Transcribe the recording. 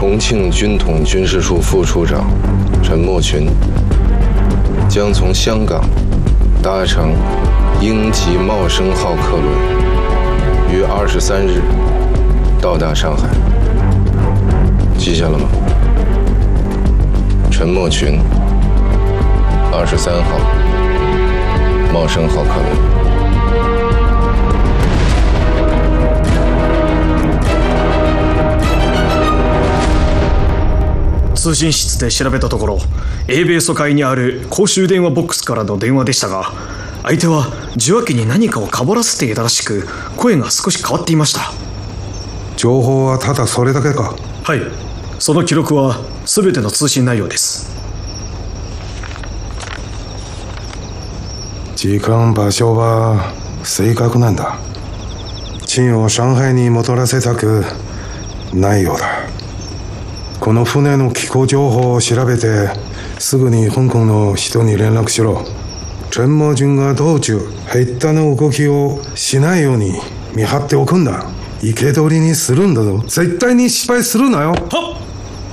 重庆军统军事处副处长陈默群将从香港搭乘英吉茂生号客轮，于23日到达上海。记下了吗？陈默群，23号茂生号客轮。 通信室で調べたところ、英米疎開にある公衆電話ボックスからの電話でしたが、相手は受話器に何かをかぶらせていたらしく、声が少し変わっていました。 情報はただそれだけか？ はい、その記録は全ての通信内容です。 時間場所は正確なんだ。陳を上海に戻らせたくないようだ。この船の寄港情報を調べて、すぐに香港の人に連絡しろ。陳默群が道中減ったの動きをしないように見張っておくんだ。生け捕りにするんだぞ。絶対に失敗するなよ。 はっ。